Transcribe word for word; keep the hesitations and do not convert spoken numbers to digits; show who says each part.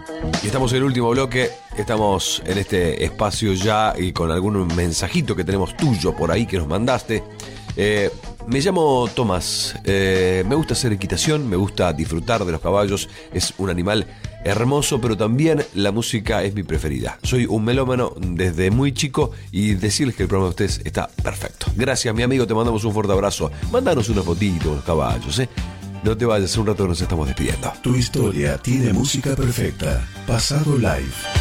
Speaker 1: Y estamos en el último bloque, estamos en este espacio ya y con algún mensajito que tenemos tuyo por ahí que nos mandaste. Eh, me llamo Tomás, eh, me gusta hacer equitación, me gusta disfrutar de los caballos, es un animal hermoso, pero también la música es mi preferida. Soy un melómano desde muy chico y decirles que el programa de ustedes está perfecto. Gracias, mi amigo, te mandamos un fuerte abrazo. Mándanos una fotito de los caballos, ¿eh? No te vayas, un rato nos estamos despidiendo.
Speaker 2: Tu historia tiene música perfecta. Pasado Live.